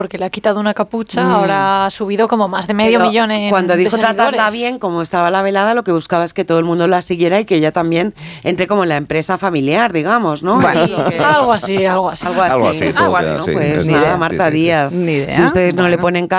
porque le ha quitado una capucha, ahora ha subido como más de medio millón en cuando dijo de tratarla seguidores. bien, como estaba la velada, lo que buscaba es que todo el mundo la siguiera y que ella también entre como en la empresa familiar, digamos, ¿no? Bueno, Algo así. Algo así, todo Algo así, queda ¿no? así. Pues Sí, nada, sí, Marta sí, sí. Díaz. Ni idea. Si ustedes no le ponen